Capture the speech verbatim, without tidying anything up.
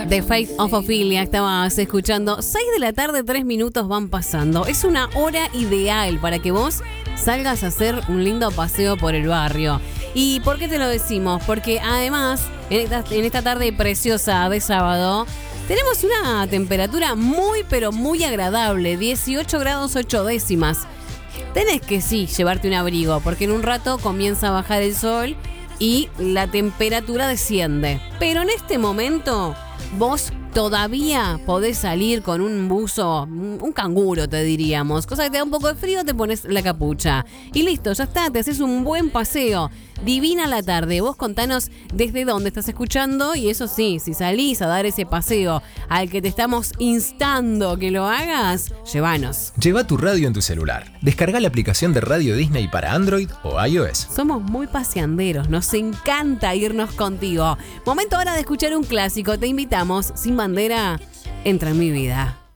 The Fate of Ophelia estabas escuchando. seis de la tarde, tres minutos van pasando. Es una hora ideal para que vos salgas a hacer un lindo paseo por el barrio. ¿Y por qué te lo decimos? Porque además, en esta, en esta tarde preciosa de sábado, tenemos una temperatura muy pero muy agradable, dieciocho grados ocho décimas. Tenés que sí llevarte un abrigo, porque en un rato comienza a bajar el sol y la temperatura desciende. Pero en este momento, vos todavía podés salir con un buzo, un canguro te diríamos. Cosa que te da un poco de frío, te pones la capucha. Y listo, ya está, te haces un buen paseo. Divina la tarde. Vos contanos desde dónde estás escuchando y eso sí, si salís a dar ese paseo al que te estamos instando que lo hagas, llévanos. Lleva tu radio en tu celular. Descarga la aplicación de Radio Disney para Android o iOS. Somos muy paseanderos, nos encanta irnos contigo. Momento ahora de escuchar un clásico. Te invitamos, Sin Bandera, entra en mi vida.